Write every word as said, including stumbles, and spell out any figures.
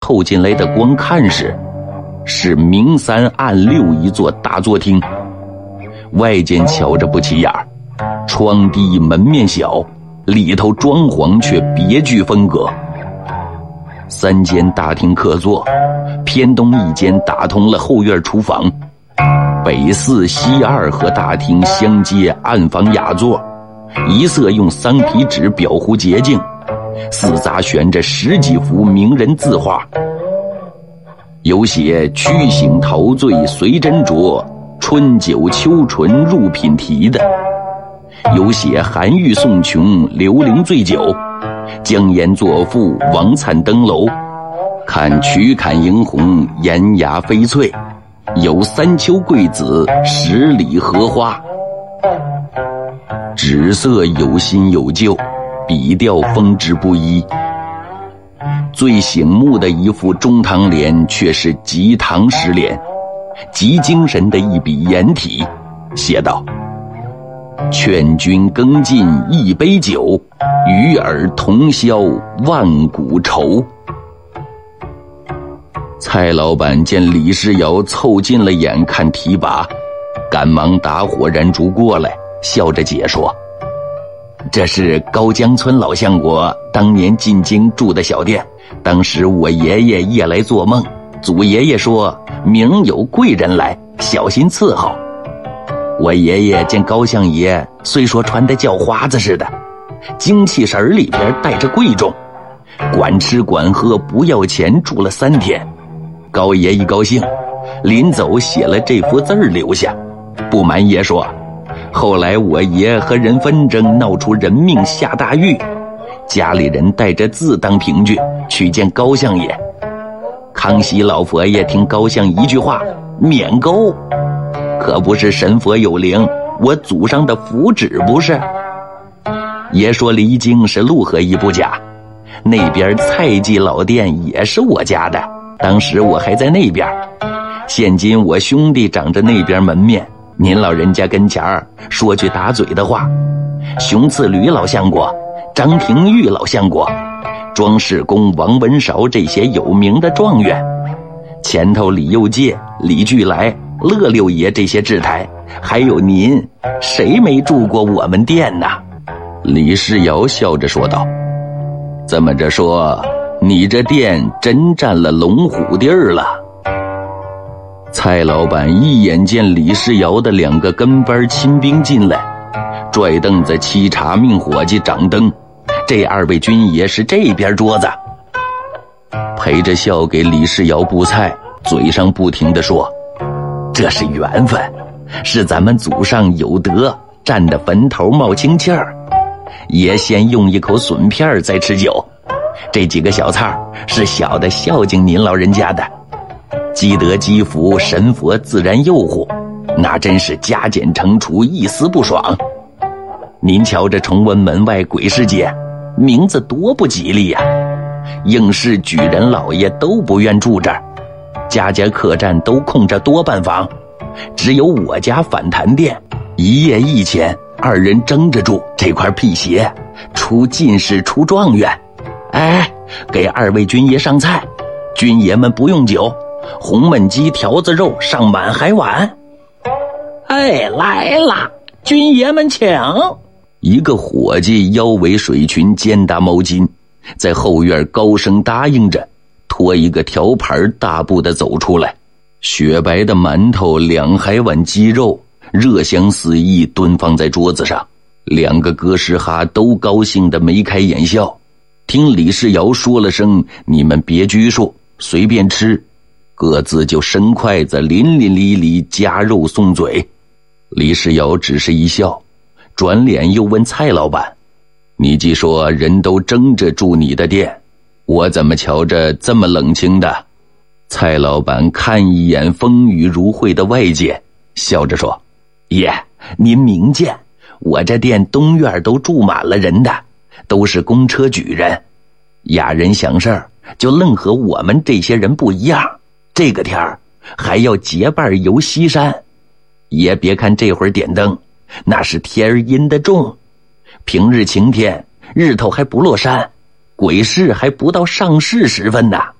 透进来的光看时，是明三暗六一座大座厅，外间瞧着不起眼儿，窗低门面小，里头装潢却别具风格。三间大厅客座，偏东一间打通了后院厨房，北四西二和大厅相接暗房雅座，一色用桑皮纸裱糊洁净，四杂悬着十几幅名人字画，有写曲醒陶醉随斟酌，春酒秋醇入品题的，有写韩愈送穷刘伶醉酒，江淹作赋王粲登楼，看曲坎迎红岩崖飞翠，有三秋桂子十里荷花。纸色有新有旧，笔调风致不一。最醒目的一副中堂联却是极唐诗联，极精神的一笔颜体，写道：劝君更尽一杯酒，与尔同销万古愁。蔡老板见李世尧凑近了眼看提拔，赶忙打火燃烛过来，笑着解说：这是高江村老相国当年进京住的小店，当时我爷爷夜来做梦，祖爷爷说明有贵人来，小心伺候。我爷爷见高相爷虽说穿得叫花子似的，精气神里边带着贵重，管吃管喝不要钱，住了三天。高爷一高兴，临走写了这幅字儿留下。不瞒爷说，后来我爷和人纷争，闹出人命下大狱，家里人带着字当凭据去见高相爷。康熙老佛爷听高相一句话，免钩，可不是神佛有灵，我祖上的福祉不是。爷说离京是陆河一不假，那边蔡记老店也是我家的，当时我还在那边，现今我兄弟长着那边门面，您老人家跟前儿说句打嘴的话，熊次吕老相国、张廷玉老相国、庄世公王文韶这些有名的状元，前头李佑介、李巨来、乐六爷这些制台，还有您，谁没住过我们店呢？李世尧笑着说道：这么着说，你这店真占了龙虎地儿了。蔡老板一眼见李世尧的两个跟班亲兵进来，拽凳子沏茶命伙计掌灯，这二位军爷是这边桌子，陪着笑给李世尧布菜，嘴上不停地说：这是缘分，是咱们祖上有德，站得坟头冒清气儿。爷先用一口笋片再吃酒，这几个小菜是小的孝敬您老人家的，积德积福，神佛自然佑护，那真是加减乘除，一丝不爽。您瞧这崇文门外鬼市街，名字多不吉利呀、啊！应氏举人老爷都不愿住这儿，家家客栈都空着多半房，只有我家反弹店，一夜一千，二人争着住这块辟邪，出进士出状元。哎，给二位军爷上菜，军爷们不用酒，红焖鸡、条子肉上满海碗。哎，来了，军爷们请。一个伙计腰围水裙，肩搭毛巾，在后院高声答应着，拖一个条盘大步地走出来，雪白的馒头，两海碗鸡肉，热香四溢，蹲放在桌子上。两个哥什哈都高兴得眉开眼笑，听李世尧说了声你们别拘束，随便吃，各自就伸筷子淋淋漓漓夹肉送嘴。李世尧只是一笑，转脸又问蔡老板：你既说人都争着住你的店，我怎么瞧着这么冷清的？蔡老板看一眼风雨如晦的外界，笑着说：爷，您明鉴，我这店东院都住满了人的，都是公车举人，雅人想事儿就愣和我们这些人不一样，这个天儿还要结伴游西山。爷别看这会儿点灯，那是天儿阴得重，平日晴天日头还不落山，鬼市还不到上市时分呢。